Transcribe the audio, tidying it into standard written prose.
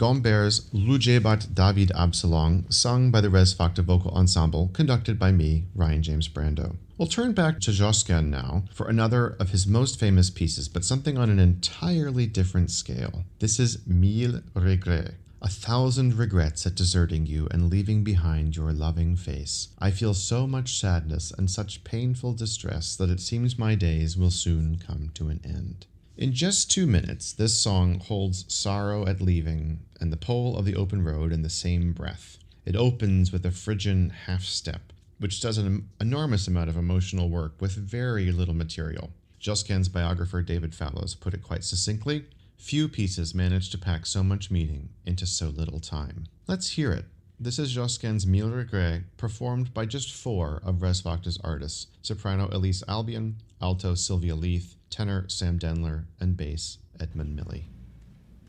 Gomber's Lujebat David Absalong, sung by the Resfakta Vocal Ensemble, conducted by me, Ryan James Brando. We'll turn back to Josquin now for another of his most famous pieces, but something on an entirely different scale. This is Mille Regrets. 1,000 regrets at deserting you and leaving behind your loving face. I feel so much sadness and such painful distress that it seems my days will soon come to an end. In just 2 minutes, this song holds sorrow at leaving and the pole of the open road in the same breath. It opens with a Phrygian half-step, which does an enormous amount of emotional work with very little material. Josquin's biographer David Fallows put it quite succinctly: few pieces manage to pack so much meaning into so little time. Let's hear it. This is Josquin's Mille Regrets, performed by just 4 of Resfakta's artists: soprano Elise Albion, alto Sylvia Leith, tenor Sam Denler, and bass Edmund Milley.